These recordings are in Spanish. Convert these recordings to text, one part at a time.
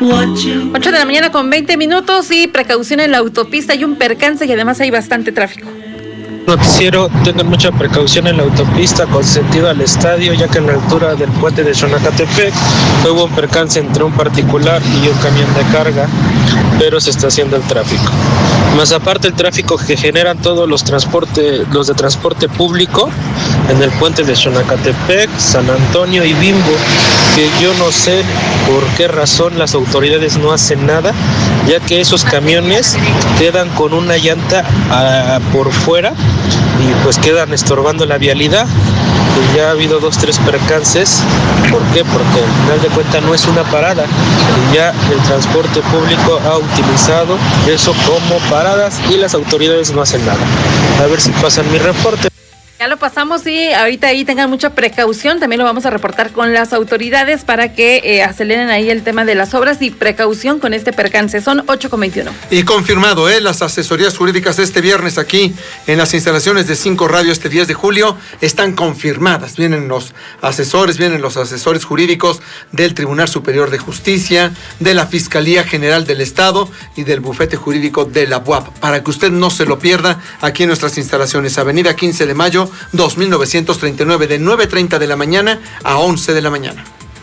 8 de la mañana con 20 minutos y precaución en la autopista. Hay un percance y además hay bastante tráfico. Noticiero, tengan mucha precaución en la autopista con sentido al estadio, ya que en la altura del puente de Xonacatepec hubo un percance entre un particular y un camión de carga, pero se está haciendo el tráfico. Más aparte el tráfico que generan todos los de transporte público en el puente de Xonacatepec, San Antonio y Bimbo, que yo no sé por qué razón las autoridades no hacen nada, ya que esos camiones quedan con una llanta por fuera y pues quedan estorbando la vialidad. Y ya ha habido 2-3 percances. ¿Por qué? Porque al final de cuentas no es una parada y ya el transporte público ha utilizado eso como paradas y las autoridades no hacen nada. A ver si pasan mi reporte. Ya lo pasamos y ahorita ahí tengan mucha precaución, también lo vamos a reportar con las autoridades para que aceleren ahí el tema de las obras y precaución con este percance. Son 8:21. Y confirmado, las asesorías jurídicas este viernes aquí en las instalaciones de 5 Radio este 10 de julio están confirmadas. Vienen los asesores jurídicos del Tribunal Superior de Justicia, de la Fiscalía General del Estado y del Bufete Jurídico de la UAP, para que usted no se lo pierda aquí en nuestras instalaciones. Avenida 15 de Mayo, 2939, de 9:30 de la mañana a 11 de la mañana.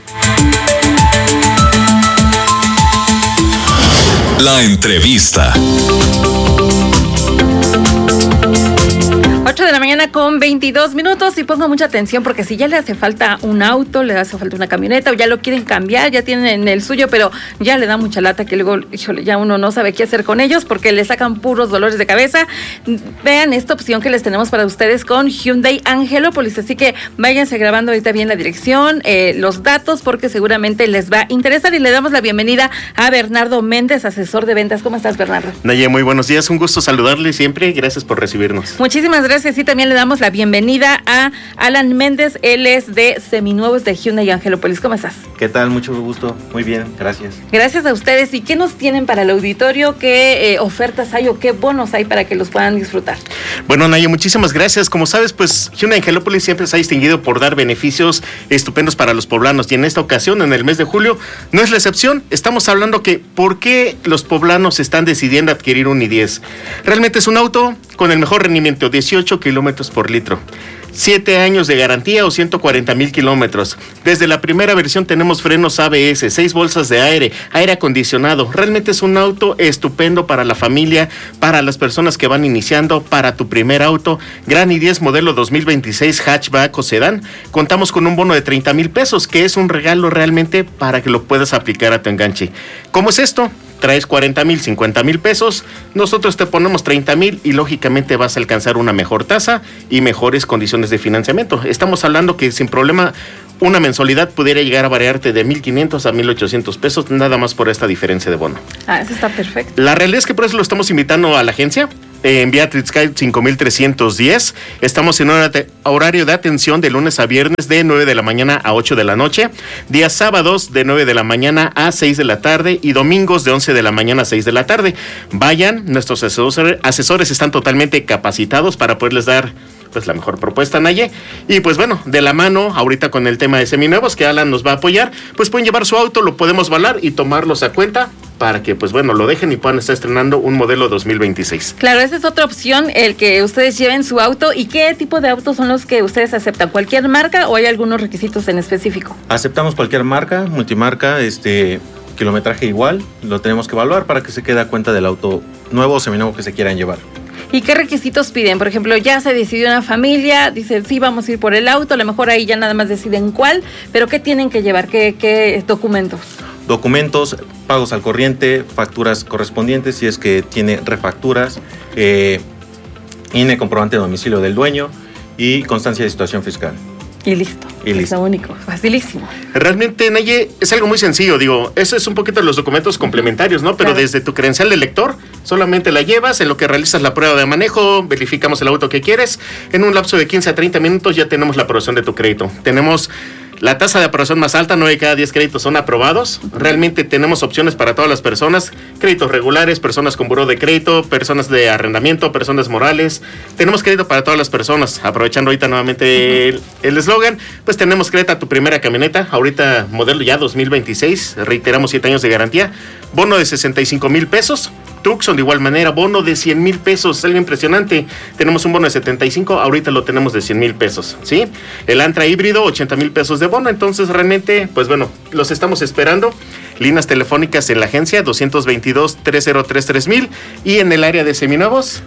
La entrevista. 8 de la mañana con 22 minutos y ponga mucha atención porque si ya le hace falta un auto, le hace falta una camioneta o ya lo quieren cambiar, ya tienen el suyo, pero ya le da mucha lata que luego, híjole, ya uno no sabe qué hacer con ellos porque le sacan puros dolores de cabeza. Vean esta opción que les tenemos para ustedes con Hyundai Angelópolis, así que váyanse grabando ahorita bien la dirección, los datos, porque seguramente les va a interesar y le damos la bienvenida a Bernardo Méndez, asesor de ventas. ¿Cómo estás, Bernardo? Naye, muy buenos días, un gusto saludarle siempre y gracias por recibirnos. Muchísimas gracias. Y también le damos la bienvenida a Alan Méndez, él es de Seminuevos de Hyundai Angelópolis. ¿Cómo estás? ¿Qué tal? Mucho gusto, muy bien, gracias. Gracias a ustedes. ¿Y qué nos tienen para el auditorio? ¿Qué ofertas hay o qué bonos hay para que los puedan disfrutar? Bueno, Naye, muchísimas gracias. Como sabes, pues Hyundai Angelópolis siempre se ha distinguido por dar beneficios estupendos para los poblanos y en esta ocasión, en el mes de julio, no es la excepción. Estamos hablando que ¿por qué los poblanos están decidiendo adquirir un i10? Realmente es un auto con el mejor rendimiento, 18 kilómetros por litro. 7 años de garantía o 140,000 kilómetros. Desde la primera versión tenemos frenos ABS, 6 bolsas de aire acondicionado. Realmente es un auto estupendo para la familia, para las personas que van iniciando, para tu primer auto. Gran i10 modelo 2026 hatchback o sedán. Contamos con un bono de 30,000 pesos, que es un regalo realmente para que lo puedas aplicar a tu enganche. ¿Cómo es esto? Traes 40,000, 50,000 pesos, nosotros te ponemos 30,000 y lógicamente vas a alcanzar una mejor tasa y mejores condiciones de financiamiento. Estamos hablando que sin problema una mensualidad pudiera llegar a variarte de 1,500 a 1,800 pesos, nada más por esta diferencia de bono. Eso está perfecto. La realidad es que por eso lo estamos invitando a la agencia. En Beatriz Gay 5310. Estamos en horario de atención de lunes a viernes de 9 de la mañana a 8 de la noche. Días sábados de 9 de la mañana a 6 de la tarde y domingos de 11 de la mañana a 6 de la tarde. Vayan, nuestros asesores están totalmente capacitados para poderles dar pues la mejor propuesta, Naye. Y pues bueno, de la mano, ahorita con el tema de seminuevos, que Alan nos va a apoyar, pues pueden llevar su auto, lo podemos valar y tomarlos a cuenta para que pues bueno, lo dejen y puedan estar estrenando un modelo 2026. Claro, esa es otra opción, el que ustedes lleven su auto. ¿Y qué tipo de autos son los que ustedes aceptan? ¿Cualquier marca o hay algunos requisitos en específico? Aceptamos cualquier marca, multimarca, kilometraje igual, lo tenemos que evaluar para que se quede a cuenta del auto nuevo o seminuevo que se quieran llevar. ¿Y qué requisitos piden? Por ejemplo, ya se decidió una familia, dicen, sí, vamos a ir por el auto, a lo mejor ahí ya nada más deciden cuál, pero ¿qué tienen que llevar? ¿Qué documentos? Documentos, pagos al corriente, facturas correspondientes, si es que tiene refacturas, INE, comprobante de domicilio del dueño y constancia de situación fiscal. Y listo. Es lo único, facilísimo. Realmente, Naye, es algo muy sencillo, eso es un poquito de los documentos complementarios, ¿no? Pero claro, desde tu credencial de lector, solamente la llevas, en lo que realizas la prueba de manejo, verificamos el auto que quieres, en un lapso de 15 a 30 minutos ya tenemos la aprobación de tu crédito. Tenemos La tasa de aprobación más alta, 9 de cada 10 créditos son aprobados. Realmente tenemos opciones para todas las personas, créditos regulares, personas con buró de crédito, personas de arrendamiento, personas morales. Tenemos crédito para todas las personas. Aprovechando ahorita nuevamente el eslogan, pues tenemos crédito a tu primera camioneta, ahorita modelo ya 2026, reiteramos 7 años de garantía, bono de 65,000 pesos. Tucson de igual manera, bono de 100,000 pesos, algo impresionante. Tenemos un bono de 75, ahorita lo tenemos de 100,000 pesos, ¿sí? El Antra híbrido, 80,000 pesos de bono. Entonces realmente, pues bueno, los estamos esperando. Líneas telefónicas en la agencia 222-303-3000 y en el área de seminuevos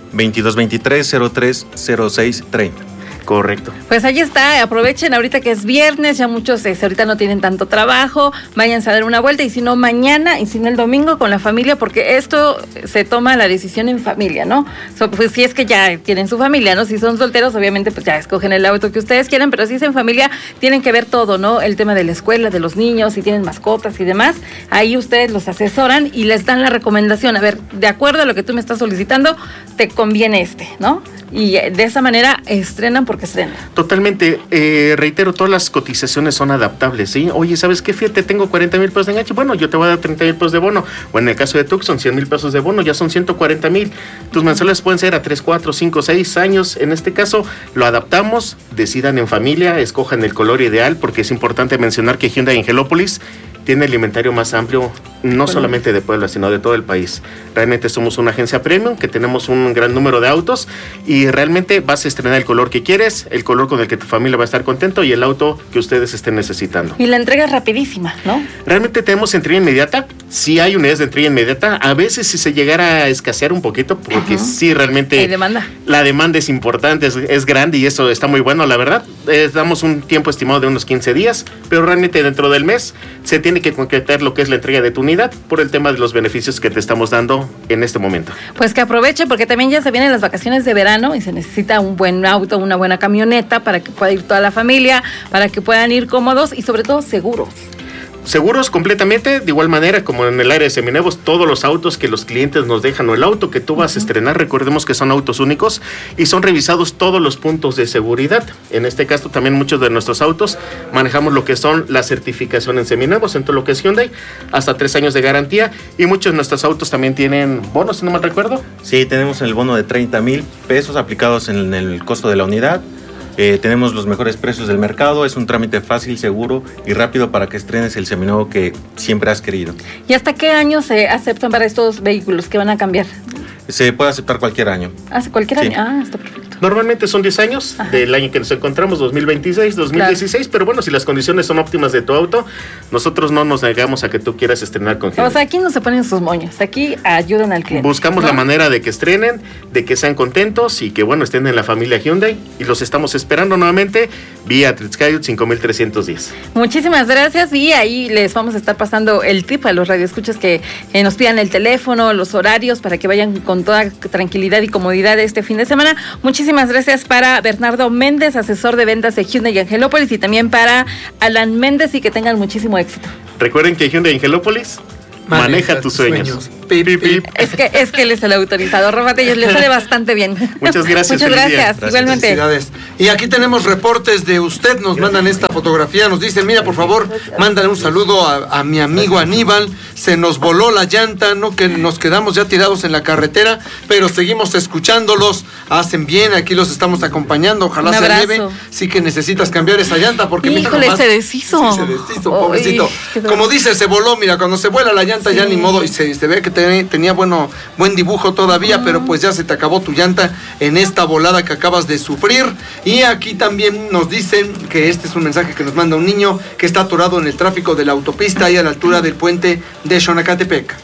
2223-030630. Correcto. Pues ahí está, aprovechen ahorita que es viernes, ya muchos ahorita no tienen tanto trabajo, váyanse a dar una vuelta y si no mañana y si no el domingo con la familia, porque esto se toma la decisión en familia, ¿no? Pues si es que ya tienen su familia, ¿no? Si son solteros, obviamente pues ya escogen el auto que ustedes quieran, pero si es en familia, tienen que ver todo, ¿no? El tema de la escuela, de los niños, si tienen mascotas y demás, ahí ustedes los asesoran y les dan la recomendación, a ver, de acuerdo a lo que tú me estás solicitando, te conviene ¿no? Y de esa manera estrenan porque estrenan. Totalmente, reitero, todas las cotizaciones son adaptables, ¿sí? Oye, ¿sabes qué? Fíjate, tengo 40,000 pesos de enganche, bueno, yo te voy a dar 30,000 pesos de bono, o en el caso de Tucson, 100,000 pesos de bono, ya son 140,000. Tus mensuales pueden ser a 3, 4, 5, 6 años, en este caso lo adaptamos, decidan en familia, escojan el color ideal, porque es importante mencionar que Hyundai Angelópolis tiene el inventario más amplio, no solamente de Puebla, sino de todo el país. Realmente somos una agencia premium, que tenemos un gran número de autos y realmente vas a estrenar el color que quieres, el color con el que tu familia va a estar contento y el auto que ustedes estén necesitando. Y la entrega es rapidísima, ¿no? Realmente tenemos entrega inmediata, sí hay unidades de entrega inmediata, a veces si se llegara a escasear un poquito, porque sí realmente hay demanda. La demanda es importante, es grande y eso está muy bueno, la verdad. Damos un tiempo estimado de unos 15 días, pero realmente dentro del mes se tiene que concretar lo que es la entrega de tu unidad por el tema de los beneficios que te estamos dando en este momento. Pues que aproveche porque también ya se vienen las vacaciones de verano y se necesita un buen auto, una buena camioneta para que pueda ir toda la familia, para que puedan ir cómodos y sobre todo seguros. Seguros completamente, de igual manera como en el área de seminuevos, todos los autos que los clientes nos dejan o el auto que tú vas a estrenar, recordemos que son autos únicos y son revisados todos los puntos de seguridad. En este caso también muchos de nuestros autos manejamos lo que son la certificación en seminuevos, en todo lo que es Hyundai, hasta 3 años de garantía y muchos de nuestros autos también tienen bonos, si no mal recuerdo. Sí, tenemos el bono de 30,000 pesos aplicados en el costo de la unidad. Tenemos los mejores precios del mercado, es un trámite fácil, seguro y rápido para que estrenes el seminuevo que siempre has querido. ¿Y hasta qué año se aceptan para estos vehículos que van a cambiar? Se puede aceptar cualquier año. ¿Hace cualquier Sí. año? Ah, está perfecto. Normalmente son 10 años del año que nos encontramos, 2026, 2016, pero bueno, si las condiciones son óptimas de tu auto, nosotros no nos negamos a que tú quieras estrenar con Hyundai. O sea, aquí no se ponen sus moños, aquí ayudan al cliente. Buscamos ¿no? la manera de que estrenen, de que sean contentos y que bueno, estén en la familia Hyundai y los estamos esperando nuevamente vía Tritzcayut 5310. Muchísimas gracias y ahí les vamos a estar pasando el tip a los radioescuchas que nos pidan el teléfono, los horarios para que vayan con toda tranquilidad y comodidad este fin de semana. Muchísimas gracias para Bernardo Méndez, asesor de ventas de Hyundai Angelópolis y también para Alan Méndez y que tengan muchísimo éxito. Recuerden que Hyundai Angelópolis maneja tus sueños. Pip, pip. Es que él es el autorizado, Róbate, le sale bastante bien. Muchas gracias. Muchas Feliz día. gracias, igualmente. Felicidades. Y aquí tenemos reportes de usted, nos mandan esta fotografía, nos dicen, mira, por favor, mándale un saludo a mi amigo Aníbal, se nos voló la llanta, no que nos quedamos ya tirados en la carretera, pero seguimos escuchándolos, hacen bien, aquí los estamos acompañando, ojalá Un se abrazo. lleve, sí que necesitas cambiar esa llanta, porque mira Híjole, nomás, se deshizo. Sí, se deshizo, pobrecito. Uy, Como dice, se voló, mira, cuando se vuela la llanta ya ni modo, y se ve que tenía buen dibujo todavía, pero pues ya se te acabó tu llanta en esta volada que acabas de sufrir. Y aquí también nos dicen que este es un mensaje que nos manda un niño que está atorado en el tráfico de la autopista y a la altura del puente de Xonacatepec.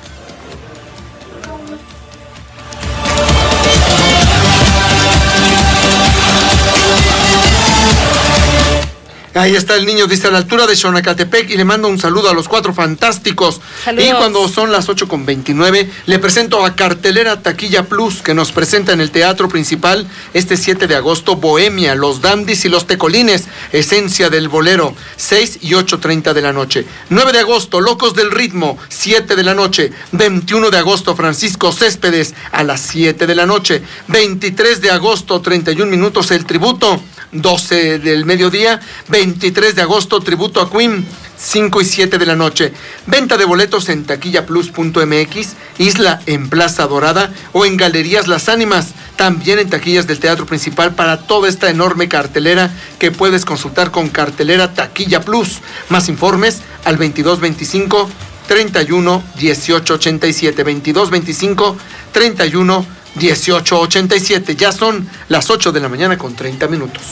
Ahí está el niño, dice, a la altura de Xonacatepec, y le mando un saludo a los 4 fantásticos. Saludos. Y cuando son las 8:29, le presento a Cartelera Taquilla Plus, que nos presenta en el Teatro Principal este 7 de agosto, Bohemia, Los Dandis y los Tecolines, Esencia del Bolero, 6 y 8:30 de la noche. 9 de agosto, Locos del Ritmo, 7 de la noche. 21 de agosto, Francisco Céspedes, a las 7 de la noche. 23 de agosto, 31 minutos, El Tributo, 12 del mediodía. 23 de agosto, tributo a Queen, 5 y 7 de la noche. Venta de boletos en taquillaplus.mx, Isla en Plaza Dorada o en Galerías Las Ánimas. También en taquillas del Teatro Principal para toda esta enorme cartelera que puedes consultar con cartelera Taquilla Plus. Más informes al 2225 31 18 87, 2225 31 18 87. Ya son las 8 de la mañana con 30 minutos.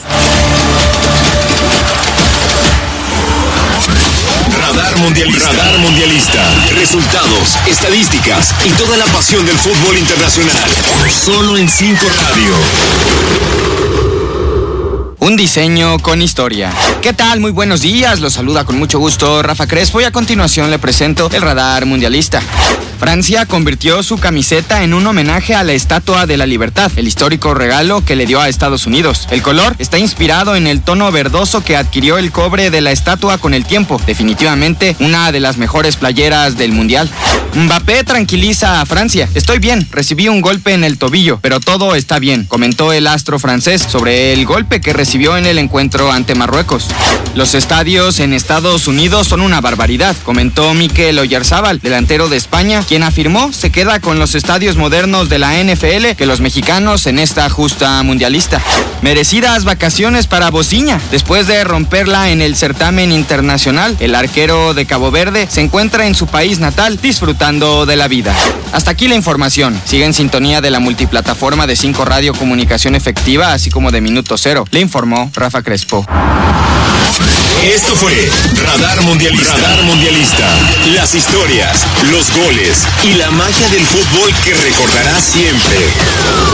Radar Mundialista. Resultados, estadísticas y toda la pasión del fútbol internacional. Solo en 5 Radio. Un diseño con historia. ¿Qué tal? Muy buenos días. Los saluda con mucho gusto Rafa Crespo y a continuación le presento el Radar Mundialista. Francia convirtió su camiseta en un homenaje a la Estatua de la Libertad, el histórico regalo que le dio a Estados Unidos. El color está inspirado en el tono verdoso que adquirió el cobre de la estatua con el tiempo. Definitivamente una de las mejores playeras del Mundial. Mbappé tranquiliza a Francia. Estoy bien, recibí un golpe en el tobillo, pero todo está bien, comentó el astro francés sobre el golpe que recibió en el encuentro ante Marruecos. Los estadios en Estados Unidos son una barbaridad, comentó Mikel Oyarzabal, delantero de España, quien afirmó se queda con los estadios modernos de la NFL que los mexicanos en esta justa mundialista. Merecidas vacaciones para Bociña. Después de romperla en el certamen internacional, el arquero de Cabo Verde se encuentra en su país natal disfrutando de la vida. Hasta aquí la información. Sigue en sintonía de la multiplataforma de 5 Radio Comunicación Efectiva, así como de Minuto Cero. Le informó Rafa Crespo. Esto fue Radar Mundialista. Las historias, los goles y la magia del fútbol que recordarás siempre.